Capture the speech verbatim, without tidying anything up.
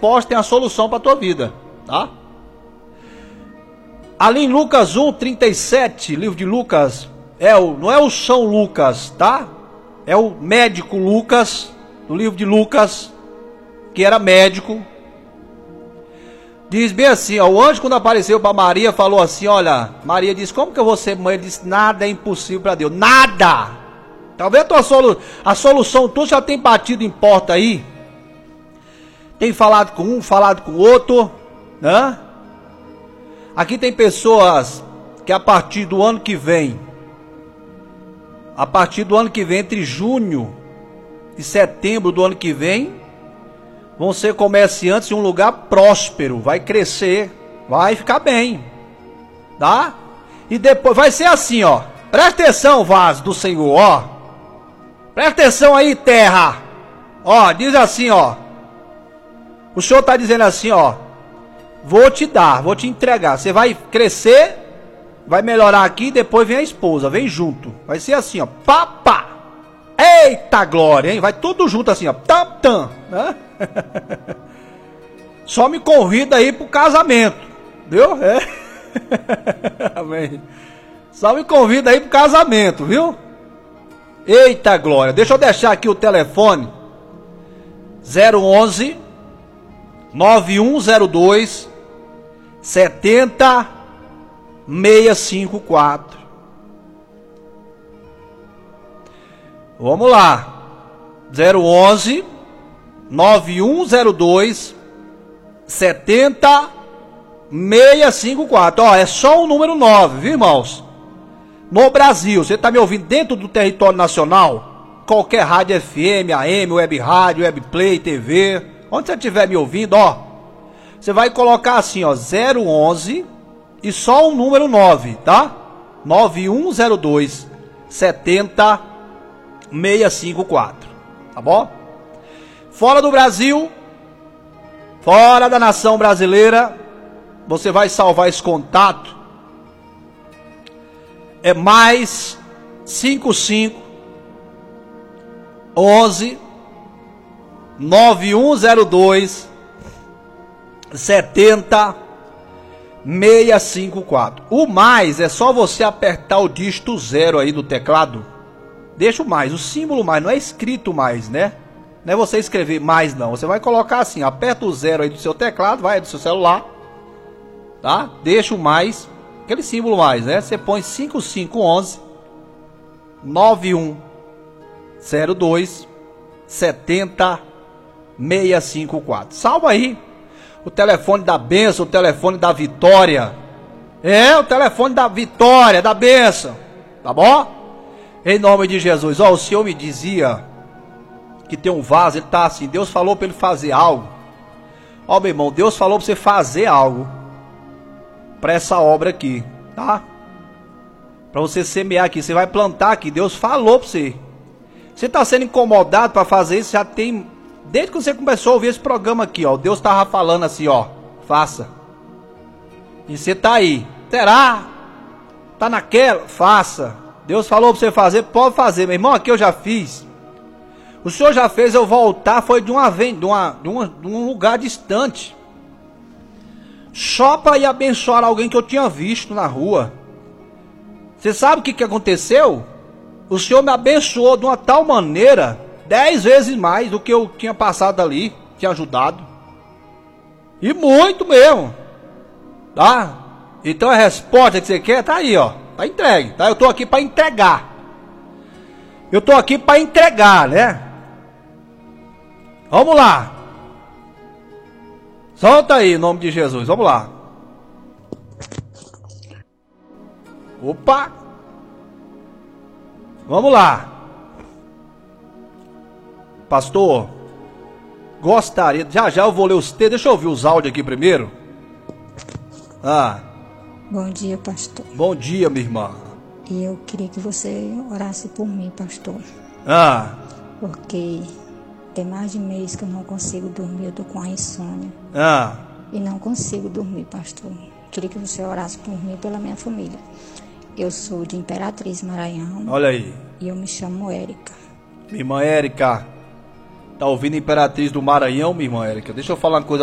resposta, tem a solução para a tua vida, tá? Ali em Lucas um, trinta e sete, livro de Lucas, é o, não é o São Lucas, tá? É o médico Lucas, do livro de Lucas, que era médico. Diz bem assim, ó, o anjo quando apareceu para Maria, falou assim, olha, Maria disse, como que eu vou ser mãe? Ele disse, nada é impossível para Deus, nada! Talvez a, tua solu a solução tua já tem batido em porta aí, tem falado com um, falado com o outro, né? Aqui tem pessoas que a partir do ano que vem, a partir do ano que vem, entre junho e setembro do ano que vem, vão ser comerciantes em um lugar próspero, vai crescer, vai ficar bem, tá? E depois vai ser assim, ó, presta atenção, vaso do Senhor, ó, presta atenção aí, terra, ó, diz assim, ó, o Senhor está dizendo assim, ó, vou te dar, vou te entregar. Você vai crescer, vai melhorar aqui, depois vem a esposa, vem junto. Vai ser assim, ó, pá, pá. Eita glória, hein? Vai tudo junto assim, ó, tam, tam, né? Só me convida aí pro casamento, viu? É. Amém. Só me convida aí pro casamento, viu? Eita glória. Deixa eu deixar aqui o telefone zero onze, nove um zero dois, sete zero seis cinco quatro. Vamos lá. zero onze, nove um zero dois, sete zero seis cinco quatro. Ó, é só o número nove, viu, irmãos? No Brasil, você está me ouvindo dentro do território nacional? Qualquer rádio F M, A M, web rádio, web play, T V, onde você estiver me ouvindo, ó, você vai colocar assim, ó, zero onze e só o número nove, tá? nove um zero dois, sete zero seis cinco quatro, tá bom? Fora do Brasil, fora da nação brasileira, você vai salvar esse contato. É mais cinco cinco onze nove um zero dois sete zero seis cinco quatro. O mais é só você apertar o dígito zero aí do teclado. Deixa o mais, o símbolo mais, não é escrito mais, né? Não é você escrever mais não. Você vai colocar assim, aperta o zero aí do seu teclado, vai do seu celular, tá? Deixa o mais, aquele símbolo mais, né? Você põe cinco cinco onze nove um zero dois sete zero seis cinco quatro. Salva aí o telefone da bênção, o telefone da vitória. É, o telefone da vitória, da bênção, tá bom? Em nome de Jesus. Ó, o Senhor me dizia que tem um vaso, ele tá assim, Deus falou para ele fazer algo. Ó, meu irmão, Deus falou para você fazer algo para essa obra aqui, tá? Para você semear aqui, você vai plantar aqui, Deus falou para você. Você está sendo incomodado para fazer isso, já tem, desde que você começou a ouvir esse programa aqui, ó, Deus estava falando assim, ó, faça. E você tá aí, será? Tá naquela? Faça. Deus falou para você fazer, pode fazer, meu irmão, aqui eu já fiz. O Senhor já fez eu voltar, foi de, uma, de, uma, de, uma, de um lugar distante. Só para ir abençoar alguém que eu tinha visto na rua. Você sabe o que, que aconteceu? O Senhor me abençoou de uma tal maneira, dez vezes mais do que eu tinha passado ali, tinha ajudado. E muito mesmo, tá? Então a resposta que você quer tá aí, ó, tá entregue, tá? Eu tô aqui para entregar. Eu tô aqui para entregar, né? Vamos lá. Solta aí, em nome de Jesus, vamos lá. Opa! Vamos lá. Pastor, gostaria, já já eu vou ler os textos, deixa eu ouvir os áudios aqui primeiro. Ah. Bom dia, pastor. Bom dia, minha irmã. E eu queria que você orasse por mim, pastor. Ah. Porque tem mais de mês que eu não consigo dormir, eu tô com a insônia. Ah. E não consigo dormir, pastor. Queria que você orasse por mim e pela minha família. Eu sou de Imperatriz, Maranhão. Olha aí. E eu me chamo Érica. Minha irmã Érica. Tá ouvindo Imperatriz do Maranhão, minha irmã Érica? Deixa eu falar uma coisa